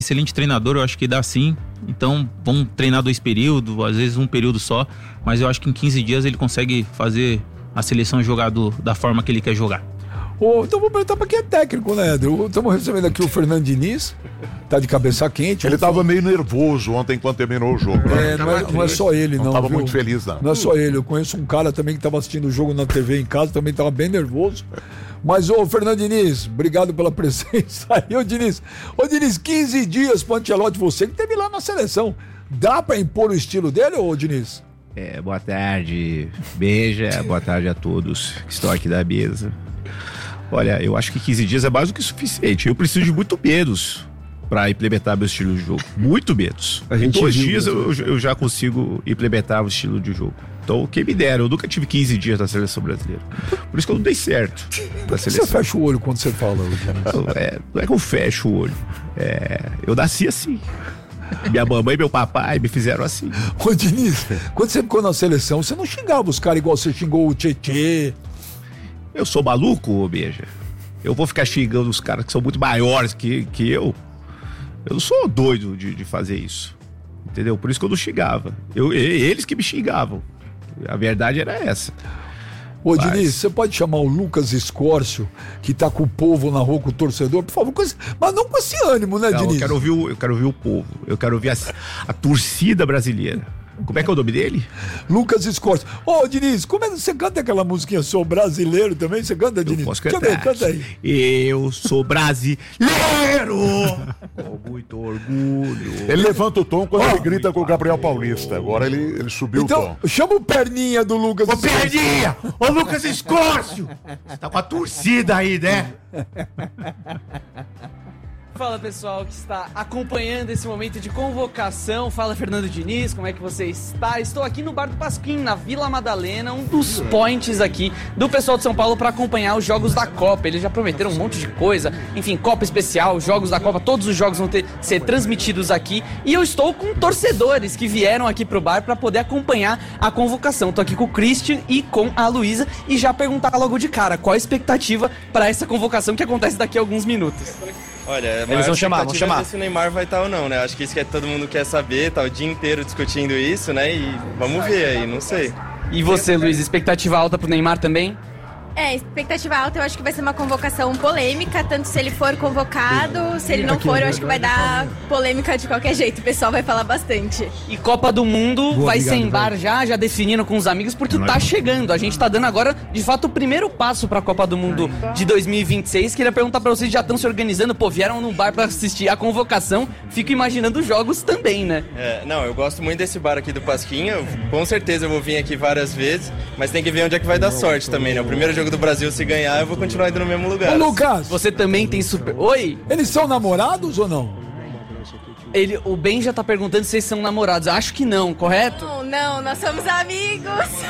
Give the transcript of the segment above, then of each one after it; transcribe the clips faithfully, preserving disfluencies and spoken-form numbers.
excelente treinador, eu acho que dá sim. Então, vamos treinar dois períodos, às vezes um período só, mas eu acho que em quinze dias ele consegue fazer a seleção jogar do, da forma que ele quer jogar. Oh, então vou perguntar pra quem é técnico, né, André? Estamos recebendo aqui o Fernando Diniz, tá de cabeça quente. Ele tava meio nervoso ontem quando terminou o jogo. É, não, é, não é só ele, não. Não tava viu? muito feliz, não. Não é só ele, eu conheço um cara também que tava assistindo o jogo na T V em casa, também tava bem nervoso. Mas, ô, Fernando Diniz, obrigado pela presença aí, ô Diniz. Ô, Diniz, quinze dias pro Ancelotti, você que teve lá na seleção. Dá pra impor o estilo dele, ô Diniz? É, boa tarde, beija, boa tarde a todos que estão aqui da mesa. Olha, eu acho que quinze dias é mais do que suficiente. Eu preciso de muito menos para implementar meu estilo de jogo. Muito menos. Em dois dias eu, eu já consigo implementar o estilo de jogo. Então, quem me dera, eu nunca tive quinze dias na seleção brasileira. Por isso que eu não dei certo na seleção. Você fecha o olho quando você fala, não, é, não é que eu fecho o olho. É, eu nasci assim. Minha mamãe e meu papai me fizeram assim. Ô, Diniz, quando você ficou na seleção, você não xingava os caras igual você xingou o Tietê? Eu sou maluco, ô Beija? Eu vou ficar xingando os caras que são muito maiores que, que eu? Eu não sou doido de, de fazer isso. Entendeu? Por isso que eu não xingava. Eu, eles que me xingavam. A verdade era essa. Ô, Mas... Diniz, você pode chamar o Lucas Escórcio, que tá com o povo na rua, com o torcedor, por favor, com esse... mas não com esse ânimo, né, não, Diniz? Eu quero ouvir o, eu quero ouvir o povo, eu quero ouvir a, a torcida brasileira. Como é que é o nome dele? Lucas Escórcio. Ô, Diniz, como é que você canta aquela musiquinha Sou Brasileiro também? Você canta, Diniz? Eu posso cantar. Deixa eu ver, canta aí. Eu sou brasileiro! Com muito orgulho. Ele levanta o tom quando oh, ele grita com o Gabriel Paulista. Agora ele, ele subiu então, o tom. Então, chama o perninha do Lucas Ô, Escórcio. Perninha! Ô, Lucas Escórcio! Você tá com a torcida aí, né? Fala, pessoal que está acompanhando esse momento de convocação. Fala, Fernando Diniz, como é que você está? Estou aqui no Bar do Pasquim, na Vila Madalena, um dos points aqui do pessoal de São Paulo para acompanhar os jogos da Copa. Eles já prometeram um monte de coisa, enfim, Copa especial, jogos da Copa, todos os jogos vão ter, ser transmitidos aqui. E eu estou com torcedores que vieram aqui pro bar para poder acompanhar a convocação. Estou aqui com o Christian e com a Luísa e já perguntar logo de cara, qual a expectativa para essa convocação que acontece daqui a alguns minutos? Olha, eles vão chamar, vão chamar. Se o Neymar vai estar ou não, né? Acho que isso que todo mundo quer saber, tá o dia inteiro discutindo isso, né? E vamos ver aí, não sei. E você, Luiz, expectativa alta pro Neymar também? É, expectativa alta, eu acho que vai ser uma convocação polêmica, tanto se ele for convocado, se ele não for, eu acho que vai dar polêmica de qualquer jeito, o pessoal vai falar bastante. E Copa do Mundo Boa, vai obrigado, ser em bar velho. já, já definindo com os amigos, porque tá chegando. A gente tá dando agora, de fato, o primeiro passo pra Copa do Mundo de dois mil e vinte e seis. Queria perguntar pra vocês, já estão se organizando? Pô, vieram no bar pra assistir a convocação, fico imaginando os jogos também, né? É, não, eu gosto muito desse bar aqui do Pasquinha, eu, com certeza eu vou vir aqui várias vezes, mas tem que ver onde é que vai dar sorte também, né? O primeiro jogo do Brasil, se ganhar, eu vou continuar indo no mesmo lugar. Ô, Lucas! Você também tem super... Oi? Eles são namorados ou não? Ele, o Ben já tá perguntando se vocês são namorados. Acho que não, correto? Não, não, nós somos amigos.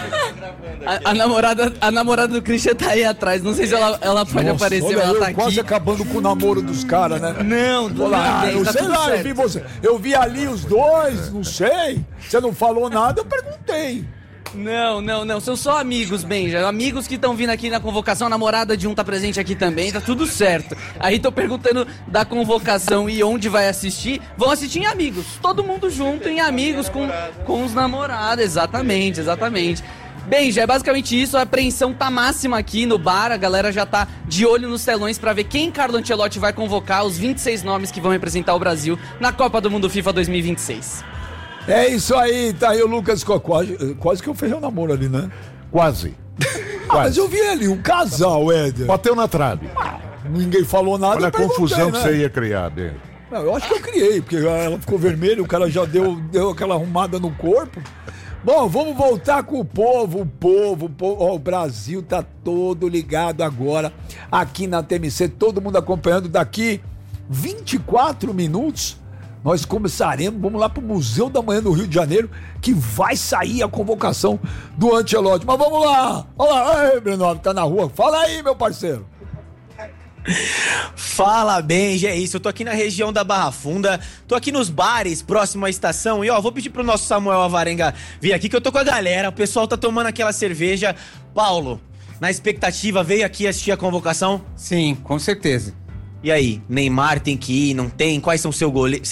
A, a, namorada, a namorada do Christian tá aí atrás. Não sei se ela, ela pode Nossa, aparecer, olha, mas ela eu tá aqui. quase acabando com o namoro dos caras, né? Não, do Olá, Ben, eu tá sei tudo lá, eu certo. vi você. Eu vi ali os dois, não sei. Você não falou nada, eu perguntei. Não, não, não. São só amigos, Benja. Amigos que estão vindo aqui na convocação. A namorada de um tá presente aqui também. Tá tudo certo. Aí tô perguntando da convocação e onde vai assistir. Vão assistir em amigos. Todo mundo junto em amigos com, com os namorados. Exatamente, exatamente. Bem, já é basicamente isso, a apreensão tá máxima aqui no bar, a galera já tá de olho nos telões pra ver quem Carlo Ancelotti vai convocar, os vinte e seis nomes que vão representar o Brasil na Copa do Mundo FIFA dois mil e vinte e seis. É isso aí, tá aí o Lucas, quase, quase que eu fechei o namoro ali, né? Quase. Ah, mas eu vi ali, um casal, Éder. Bateu na trave. Ah, ninguém falou nada. Olha a confusão né? que você ia criar, Ben. Não, eu acho que eu criei, porque ela ficou vermelha, o cara já deu, deu aquela arrumada no corpo. Bom, vamos voltar com o povo, o povo, o povo. Ó, o Brasil tá todo ligado agora aqui na T M C, todo mundo acompanhando. Daqui vinte e quatro minutos nós começaremos, vamos lá pro Museu da Manhã no Rio de Janeiro, que vai sair a convocação do Ancelotti. Mas vamos lá, olha lá, ei, Breno, tá na rua, fala aí, meu parceiro. Fala, Benja, é isso, eu tô aqui na região da Barra Funda, tô aqui nos bares, próximo à estação, e ó, vou pedir pro nosso Samuel Avarenga vir aqui, que eu tô com a galera, o pessoal tá tomando aquela cerveja. Paulo, na expectativa, veio aqui assistir a convocação? Sim, com certeza. E aí, Neymar tem que ir, não tem? Quais são seu gole...